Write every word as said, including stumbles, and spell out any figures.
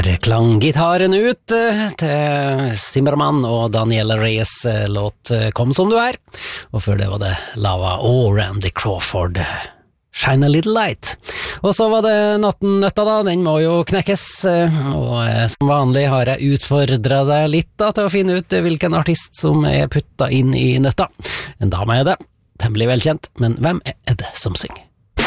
Der klang gitaren ut til Zimmermann og Daniela Reyes låt Kom som du er, og før det var det Lava og Randy Crawford Shine a Little Light. Og så var det natten-nøtta da, den må jo knekkes, og som vanlig har jeg utfordret deg litt da til å finne ut hvilken artist som er puttet inn i nøtta. En dame er det, temmelig velkjent, men hvem er det som synger?